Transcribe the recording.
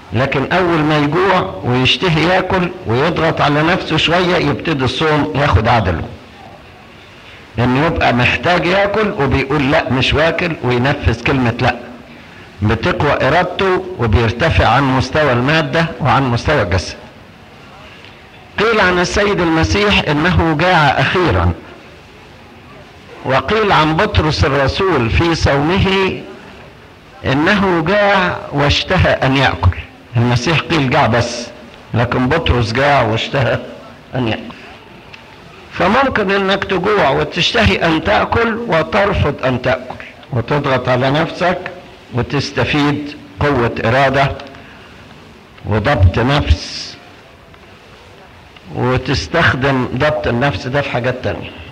لكن اول ما يجوع ويشتهي ياكل ويضغط على نفسه شوية يبتدي الصوم ياخد عدله، لانه يبقى محتاج ياكل وبيقول لا مش واكل وينفذ كلمة لا، بتقوى ارادته وبيرتفع عن مستوى المادة وعن مستوى الجسد. قيل عن السيد المسيح انه جاع اخيرا، وقيل عن بطرس الرسول في صومه انه جاع واشتهى ان يأكل. المسيح قيل جاع بس، لكن بطرس جاع واشتهى ان يأكل. فممكن انك تجوع وتشتهي ان تأكل وترفض ان تأكل، وتضغط على نفسك وتستفيد قوة ارادة وضبط نفس، وتستخدم ضبط النفس ده في حاجات تانية.